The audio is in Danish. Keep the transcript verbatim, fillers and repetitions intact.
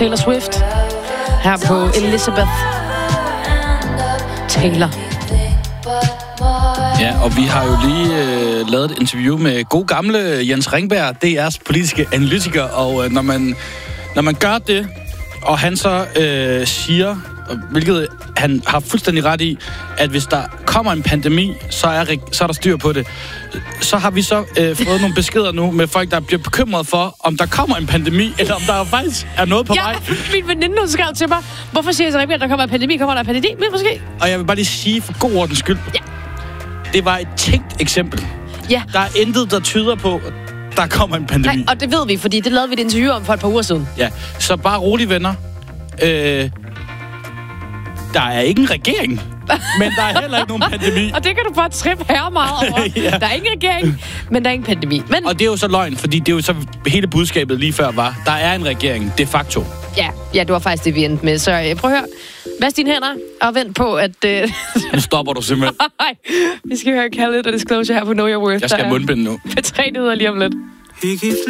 Taylor Swift her på Elizabeth Taylor. Ja, og vi har jo lige øh, lavet et interview med god gamle Jens Ringberg, D R's politiske analytiker, og øh, når man når man gør det, og han så øh, siger, hvilket han har fuldstændig ret i, at hvis der kommer en pandemi, så er, så er der styr på det. Så har vi så øh, fået nogle beskeder nu med folk, der bliver bekymret for, om der kommer en pandemi, eller om der faktisk er noget på ja, vej. Min veninde, hun skrev til mig, hvorfor siger jeg så ikke, at der kommer en pandemi? Kommer der en pandemi? Men måske. Og jeg vil bare lige sige for god ordens skyld, ja. Det var et tænkt eksempel. Ja. Der er intet, der tyder på, der kommer en pandemi. Nej, og det ved vi, fordi det lavede vi et interview om for et par uger siden. Ja, så bare rolig, venner. Øh, der er ikke en regering, men der er heller ikke nogen pandemi. Og det kan du bare trippe her meget over. ja. Der er ingen regering, men der er ingen pandemi. Men... Og det er jo så løgn, fordi det er jo så hele budskabet lige før var, der er en regering, de facto. Ja, ja, det var faktisk det, vi endte med. Så øh, prøv at høre. Vask dine hænder og vent på, at... Øh... nu stopper du simpelthen. Nej, vi skal høre Khaled og Disclosure her på Know Your Worth. Jeg skal have mundbind nu. Med tre nyheder lige om lidt.